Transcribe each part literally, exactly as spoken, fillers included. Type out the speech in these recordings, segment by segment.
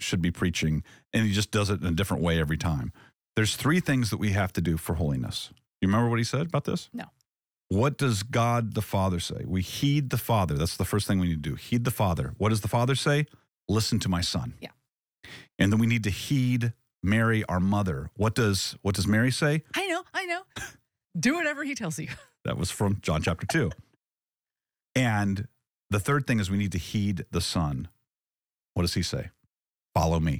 should be preaching, and he just does it in a different way every time. There's three things that we have to do for holiness. You remember what he said about this? No. What does God the Father say? We heed the Father. That's the first thing we need to do. Heed the Father. What does the Father say? Listen to my Son. Yeah. And then we need to heed Mary, our mother. What does what does Mary say? I know, I know. Do whatever he tells you. That was from John chapter two. And the third thing is we need to heed the Son. What does he say? Follow me.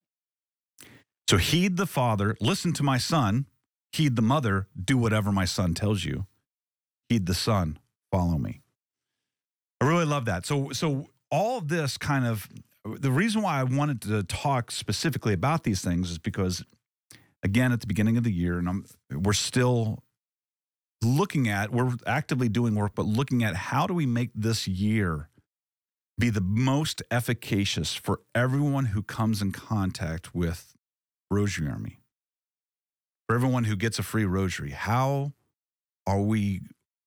So heed the Father, listen to my Son, heed the mother, do whatever my Son tells you. Heed the Son, follow me. I really love that. So, so all of this kind of, the reason why I wanted to talk specifically about these things is because, again, at the beginning of the year, and I'm, we're still looking at, we're actively doing work, but looking at how do we make this year be the most efficacious for everyone who comes in contact with Rosary Army, for everyone who gets a free rosary. How are we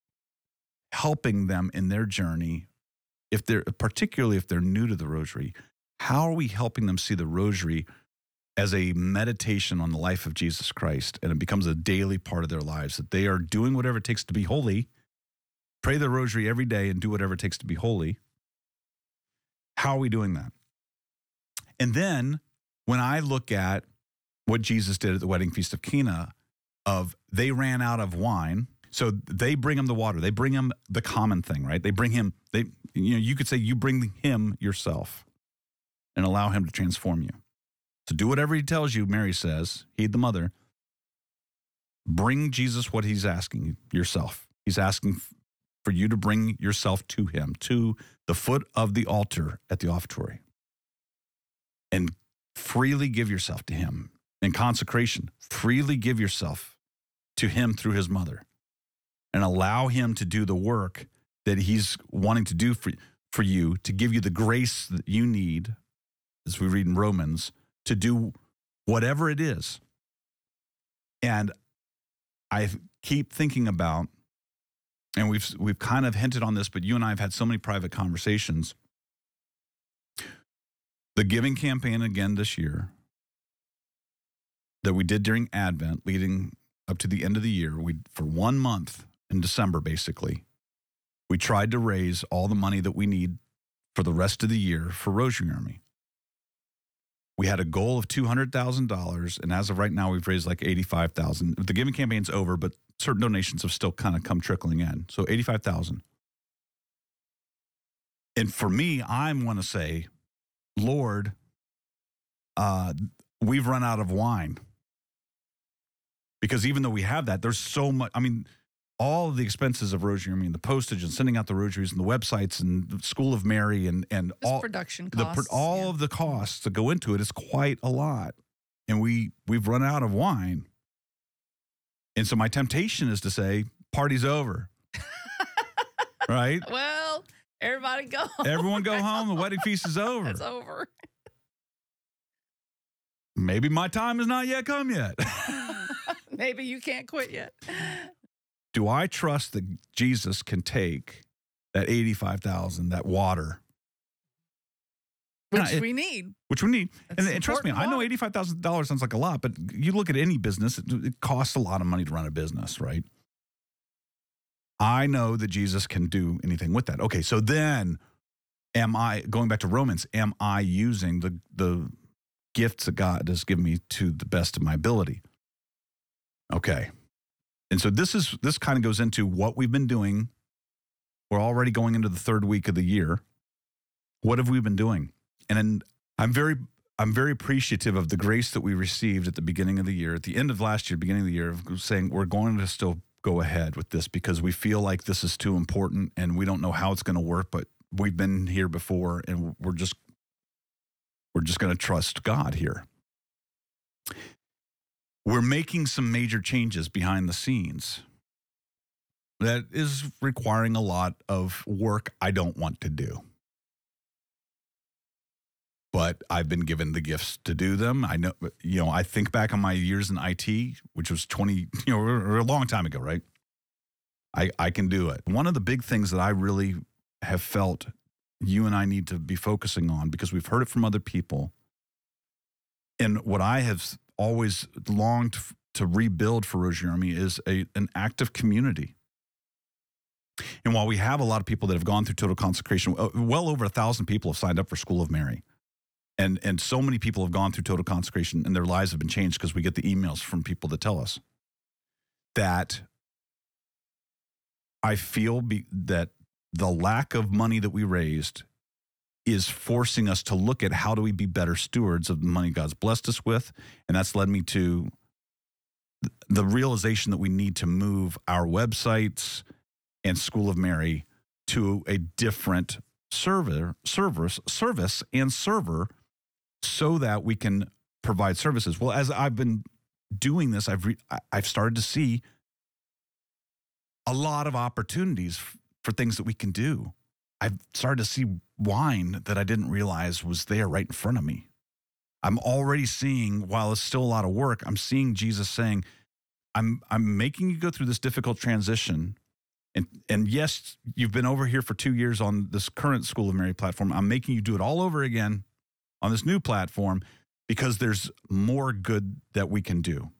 helping them in their journey, if they're particularly if they're new to the rosary? How are we helping them see the rosary as a meditation on the life of Jesus Christ, and it becomes a daily part of their lives, that they are doing whatever it takes to be holy, pray the rosary every day and do whatever it takes to be holy? How are we doing that? And then when I look at what Jesus did at the wedding feast of Cana, of they ran out of wine, so they bring him the water. They bring him the common thing, right? They bring him, they, you know, you could say you bring him yourself and allow him to transform you. So do whatever he tells you, Mary says, heed the mother. Bring Jesus what he's asking yourself. He's asking for you to bring yourself to him, to the foot of the altar at the offertory, and freely give yourself to him. In consecration, freely give yourself to him through his mother, and allow him to do the work that he's wanting to do for, for you, to give you the grace that you need, as we read in Romans, to do whatever it is. And I keep thinking about, and we've we've kind of hinted on this, but you and I have had so many private conversations. The giving campaign again this year that we did during Advent, leading up to the end of the year, we for one month in December, basically, we tried to raise all the money that we need for the rest of the year for Rosary Army. We had a goal of two hundred thousand dollars, and as of right now, we've raised like eighty-five thousand dollars. The giving campaign's over, but certain donations have still kind of come trickling in. So eighty-five thousand dollars. And for me, I want to say, Lord, uh, we've run out of wine. Because even though we have that, there's so much, I mean, all of the expenses of Rosary Army and the postage and sending out the rosaries and the websites and the School of Mary and, and Just all production the, costs. all yeah. of the costs that go into it is quite a lot. And we, we've run out of wine. And so my temptation is to say, party's over. Right? Well, everybody go home. Everyone go home. The wedding feast is over. It's over. Maybe my time has not yet come yet. Maybe you can't quit yet. Do I trust that Jesus can take that eighty-five thousand dollars, that water? Which Yeah, it- we need. Which we need. That's And, and trust me, I important know water. eighty-five thousand dollars sounds like a lot, but you look at any business, it, it costs a lot of money to run a business, right? I know that Jesus can do anything with that. Okay, so then am I, going back to Romans, am I using the, the gifts that God has given me to the best of my ability? Okay. And so this is this kind of goes into what we've been doing. We're already going into the third week of the year. What have we been doing? And I'm very I'm very appreciative of the grace that we received at the beginning of the year, at the end of last year, beginning of the year, of saying we're going to still go ahead with this because we feel like this is too important and we don't know how it's going to work, but we've been here before and we're just we're just going to trust God here. We're making some major changes behind the scenes that is requiring a lot of work I don't want to do. But I've been given the gifts to do them. I know, you know, I think back on my years in I T, which was twenty, you know, or a long time ago, right? I, I can do it. One of the big things that I really have felt you and I need to be focusing on, because we've heard it from other people, And what I have always longed f- to rebuild for Rosary Army is a, an active community. And while we have a lot of people that have gone through total consecration, uh, well over a thousand people have signed up for School of Mary. And, and so many people have gone through total consecration and their lives have been changed because we get the emails from people that tell us that I feel be, that the lack of money that we raised is forcing us to look at how do we be better stewards of the money God's blessed us with. And that's led me to the realization that we need to move our websites and School of Mary to a different server, service, service and server so that we can provide services. Well, as I've been doing this, I've re, I've started to see a lot of opportunities f- for things that we can do. I've started to see wine that I didn't realize was there right in front of me. I'm already seeing, while it's still a lot of work, I'm seeing Jesus saying, I'm I'm making you go through this difficult transition. And and yes, you've been over here for two years on this current School of Mary platform. I'm making you do it all over again on this new platform because there's more good that we can do.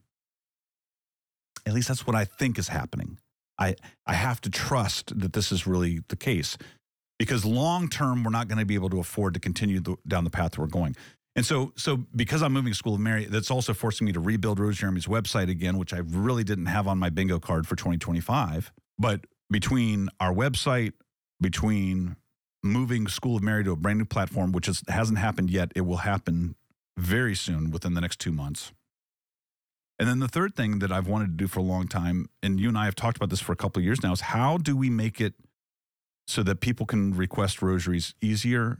At least that's what I think is happening. I I have to trust that this is really the case. Because long term, we're not going to be able to afford to continue the, down the path we're going. And so, so because I'm moving School of Mary, that's also forcing me to rebuild Rosary Army's website again, which I really didn't have on my bingo card for twenty twenty-five. But between our website, between moving School of Mary to a brand new platform, which is, hasn't happened yet, it will happen very soon within the next two months. And then the third thing that I've wanted to do for a long time, and you and I have talked about this for a couple of years now, is how do we make it so that people can request rosaries easier,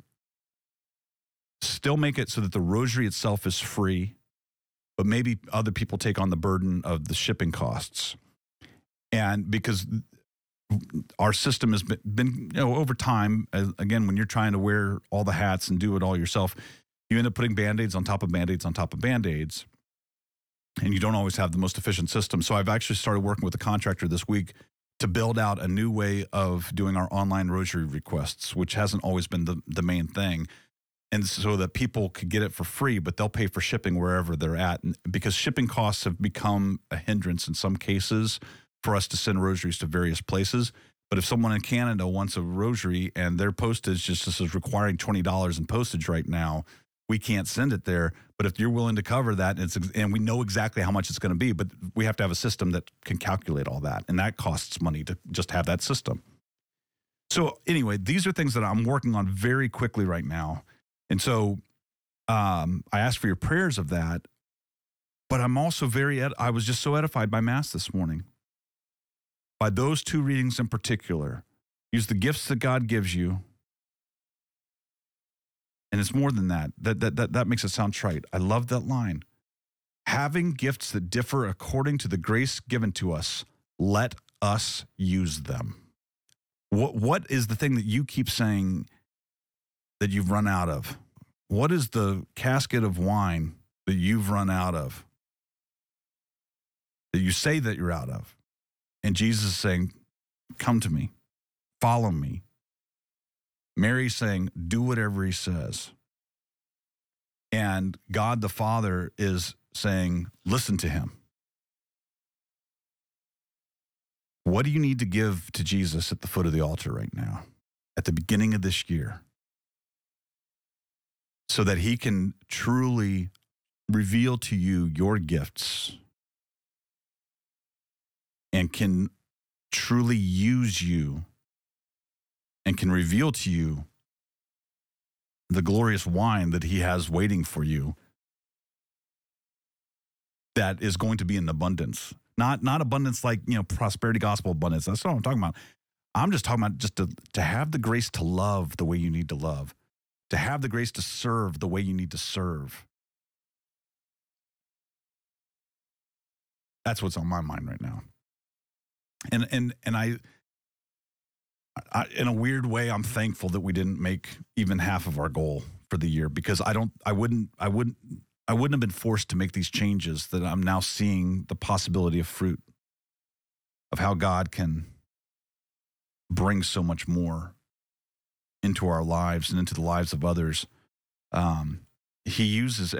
still make it so that the rosary itself is free, but maybe other people take on the burden of the shipping costs. And because our system has been, been you know, over time, again, when you're trying to wear all the hats and do it all yourself, you end up putting Band-Aids on top of Band-Aids on top of Band-Aids, and you don't always have the most efficient system. So I've actually started working with a contractor this week to build out a new way of doing our online rosary requests, which hasn't always been the, the main thing. And so that people could get it for free, but they'll pay for shipping wherever they're at. And because shipping costs have become a hindrance in some cases for us to send rosaries to various places. But if someone in Canada wants a rosary and their postage just is requiring twenty dollars in postage right now, we can't send it there. But if you're willing to cover that, and, it's, and we know exactly how much it's going to be, but we have to have a system that can calculate all that. And that costs money to just have that system. So anyway, these are things that I'm working on very quickly right now. And so um, I ask for your prayers of that. But I'm also very, ed- I was just so edified by Mass this morning. By those two readings in particular. Use the gifts that God gives you. And it's more than that. That, that, that, that makes it sound trite. I love that line. Having gifts that differ according to the grace given to us, let us use them. What, what is the thing that you keep saying that you've run out of? What is the casket of wine that you've run out of? That you say that you're out of? And Jesus is saying, come to me, follow me. Mary's saying, do whatever he says. And God the Father is saying, listen to him. What do you need to give to Jesus at the foot of the altar right now, at the beginning of this year, so that he can truly reveal to you your gifts and can truly use you and can reveal to you the glorious wine that he has waiting for you that is going to be in abundance. Not, not abundance like, you know, prosperity gospel abundance. That's not what I'm talking about. I'm just talking about just to, to have the grace to love the way you need to love, to have the grace to serve the way you need to serve. That's what's on my mind right now. And and and I, I, in a weird way, I'm thankful that we didn't make even half of our goal for the year, because I don't, I wouldn't, I wouldn't, I wouldn't have been forced to make these changes that I'm now seeing the possibility of fruit of how God can bring so much more into our lives and into the lives of others. Um, he uses,